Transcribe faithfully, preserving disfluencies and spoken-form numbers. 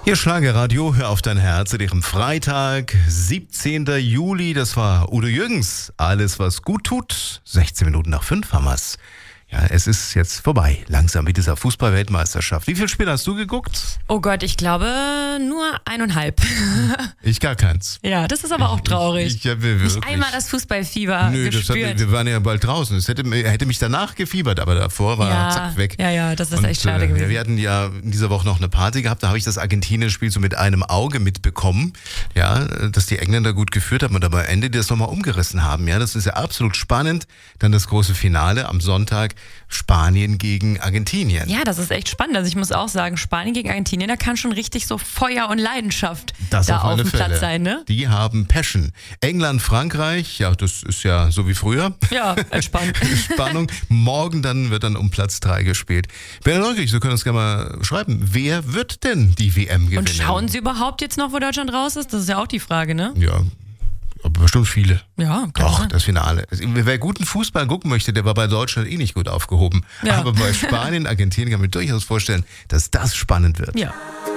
Hier Schlagerradio, hör auf dein Herz an ihrem Freitag, siebzehnten Juli, das war Udo Jürgens. Alles, was gut tut, sechzehn Minuten nach fünf haben wir's. Ja, es ist jetzt vorbei, langsam mit dieser Fußball-Weltmeisterschaft. Wie viele Spiele hast du geguckt? Oh Gott, ich glaube nur eineinhalb. Ich gar keins. Ja, das ist aber auch traurig. Ich, ich habe wirklich... Nicht einmal das Fußballfieber Nö, das hat, gespürt. wir waren ja bald draußen. Es hätte, hätte mich danach gefiebert, aber davor war ja, zack weg. Ja, ja, das ist Und, echt schade äh, gewesen. Wir hatten ja in dieser Woche noch eine Party gehabt, da habe ich das Argentinien-Spiel so mit einem Auge mitbekommen, ja, dass die Engländer gut geführt haben und aber am Ende die das nochmal umgerissen haben. Ja, das ist ja absolut spannend. Dann das große Finale am Sonntag, Spanien gegen Argentinien. Ja, das ist echt spannend. Also ich muss auch sagen, Spanien gegen Argentinien, da kann schon richtig so Feuer und Leidenschaft Das da auf auf alle dem Fälle. Platz sein, ne? Die haben Passion. England, Frankreich, ja, das ist ja so wie früher. Ja, entspannt. Spannung. Morgen dann wird dann um Platz drei gespielt. Wäre neugierig, Sie können uns gerne mal schreiben. Wer wird denn die W M gewinnen? Und schauen Sie überhaupt jetzt noch, wo Deutschland raus ist? Das ist ja auch die Frage, ne? Ja, aber bestimmt viele. Ja, kann Doch, sein. das Finale. Wer guten Fußball gucken möchte, der war bei Deutschland eh nicht gut aufgehoben. Ja. Aber bei Spanien, Argentinien kann man mir durchaus vorstellen, dass das spannend wird. Ja.